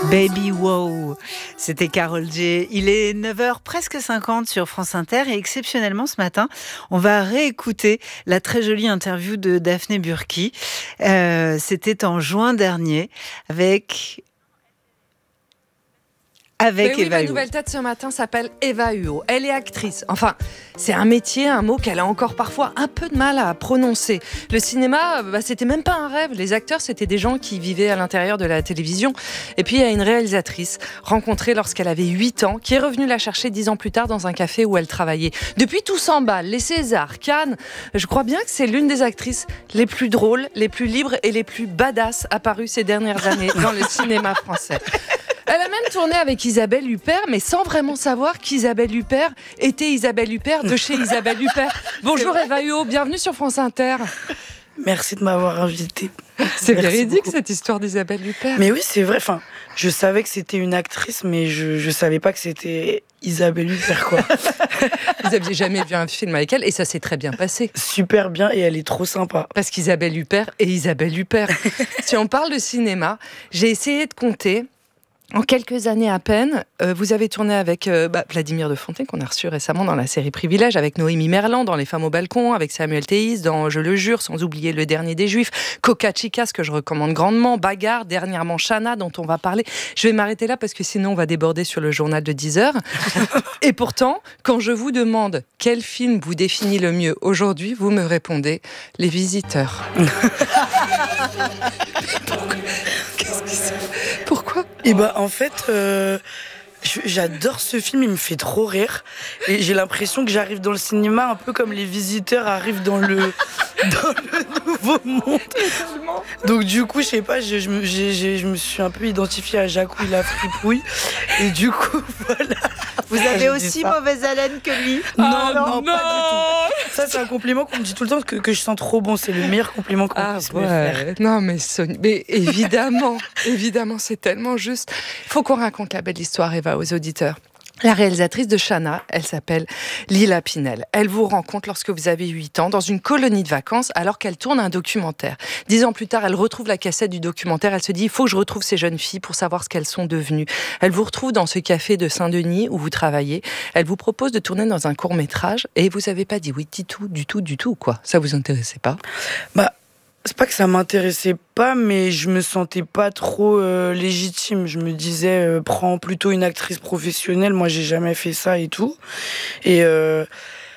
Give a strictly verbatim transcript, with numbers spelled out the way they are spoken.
Baby Wow, c'était Karol J. Il est neuf heures presque cinquante sur France Inter et exceptionnellement ce matin, on va réécouter la très jolie interview de Daphné Burki. Euh, c'était en juin dernier avec... Avec oui, Eva ma Huot. nouvelle tête ce matin s'appelle Eva Huot. Elle est actrice. Enfin, c'est un métier, un mot qu'elle a encore parfois un peu de mal à prononcer. Le cinéma, bah, c'était même pas un rêve. Les acteurs, c'était des gens qui vivaient à l'intérieur de la télévision. Et puis, il y a une réalisatrice rencontrée lorsqu'elle avait huit ans, qui est revenue la chercher dix ans plus tard dans un café où elle travaillait. Depuis, tout s'emballe. Les Césars, Cannes. Je crois bien que c'est l'une des actrices les plus drôles, les plus libres et les plus badass apparues ces dernières années dans le cinéma français. Elle a même tourné avec Isabelle Huppert, mais sans vraiment savoir qu'Isabelle Huppert était Isabelle Huppert de chez Isabelle Huppert. Bonjour Eva Huot, bienvenue sur France Inter. Merci de m'avoir invitée. C'est Merci véridique beaucoup. Cette histoire d'Isabelle Huppert. Mais oui, c'est vrai. Enfin, je savais que c'était une actrice, mais je je savais pas que c'était Isabelle Huppert, quoi. Vous aviez jamais vu un film avec elle et ça s'est très bien passé. Super bien et elle est trop sympa. Parce qu'Isabelle Huppert est Isabelle Huppert. Si on parle de cinéma, j'ai essayé de compter. En quelques années à peine, euh, vous avez tourné avec euh, bah, Vladimir de Fontaine, qu'on a reçu récemment dans la série Privilèges, avec Noémie Merlan dans Les Femmes au balcon, avec Samuel Théis dans Je le jure, sans oublier Le dernier des Juifs, Coca Chica, ce que je recommande grandement, Bagarre, dernièrement Chana, dont on va parler. Je vais m'arrêter là parce que sinon on va déborder sur le journal de dix heures. Et pourtant, quand je vous demande quel film vous définit le mieux aujourd'hui, vous me répondez Les Visiteurs. Pourquoi Qu'est-ce qui se... Pourquoi Et bah en fait, euh, j'adore ce film, il me fait trop rire. Et j'ai l'impression que j'arrive dans le cinéma un peu comme les visiteurs arrivent dans le, dans le nouveau monde. Donc du coup, je sais pas, je, je, me- j'ai- j'ai- je me suis un peu identifiée à Jacouille la fripouille. Et du coup, voilà. Vous Je avez dis aussi ça. mauvaise haleine que lui. Non, Ah, non, non. pas du tout. Ça, c'est un compliment qu'on me dit tout le temps, que, que je sens trop bon. C'est le meilleur compliment qu'on Ah puisse me faire. ouais, non mais, Sonia- mais évidemment, évidemment, c'est tellement juste. Il faut qu'on raconte la belle histoire, Eva, aux auditeurs. La réalisatrice de Chana, elle s'appelle Lila Pinel. Elle vous rencontre lorsque vous avez huit ans dans une colonie de vacances alors qu'elle tourne un documentaire. Dix ans plus tard, elle retrouve la cassette du documentaire. Elle se dit, il faut que je retrouve ces jeunes filles pour savoir ce qu'elles sont devenues. Elle vous retrouve dans ce café de Saint-Denis où vous travaillez. Elle vous propose de tourner dans un court-métrage et vous n'avez pas dit oui du tout, du tout, du tout, quoi. Ça vous intéressait pas? Bah, c'est pas que ça m'intéressait pas, mais je me sentais pas trop euh, légitime. Je me disais, euh, prends plutôt une actrice professionnelle. Moi, j'ai jamais fait ça et tout. Et, euh,